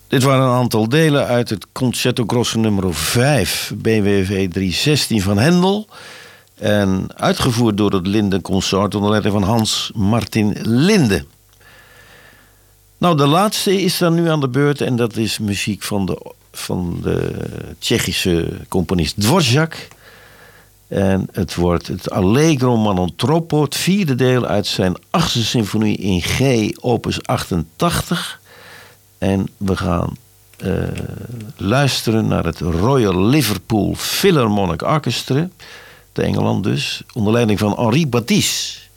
Dit waren een aantal delen uit het Concerto Grosso nummer 5, BWV 316 van Händel. En uitgevoerd door het Linden Consort onder leiding van Hans Martin Linde. Nou, de laatste is dan nu aan de beurt en dat is muziek van de Tsjechische componist Dvořák. En het wordt het Allegro Manontropo, het 4e deel uit zijn 8e symfonie in G, opus 88. En we gaan luisteren naar het Royal Liverpool Philharmonic Orchestra, te Engeland dus, onder leiding van Henri Batisse.